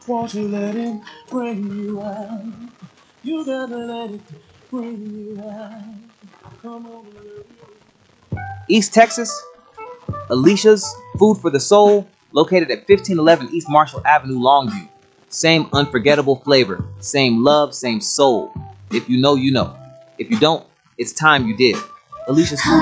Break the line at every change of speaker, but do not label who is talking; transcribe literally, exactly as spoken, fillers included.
Won't you let it bring you out? You gotta let it bring you out. Come on, East Texas, Alicia's Food for the Soul, located at fifteen eleven East Marshall Avenue, Longview. Same unforgettable flavor, same love, same soul. If you know, you know. If you don't, it's time you did. Alicia's Food